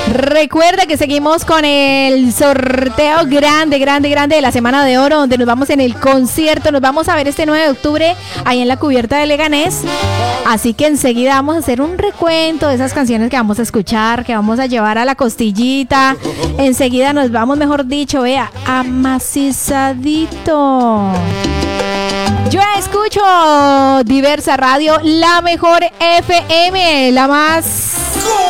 Recuerda que seguimos con el sorteo grande de la Semana de Oro, donde nos vamos en el concierto. Nos vamos a ver este 9 de octubre ahí en la cubierta de Leganés. Así que enseguida vamos a hacer un recuento de esas canciones que vamos a escuchar, que vamos a llevar a la costillita. Enseguida nos vamos, mejor dicho, vea, amacizadito. Yo escucho Diversa Radio, la mejor FM, la más